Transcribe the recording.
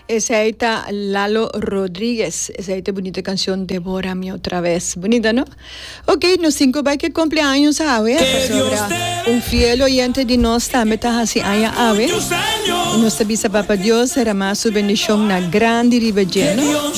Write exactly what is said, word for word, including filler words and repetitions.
Esa está Lalo Rodríguez. Esa esta bonita canción Devórame otra vez. Bonita, ¿no? Ok, nos cinco va que cumpleaños a ver. Un fiel oyente de nos también está así allá a ver. Y nos avisa Papa Dios será más su bendición una grande y lleno.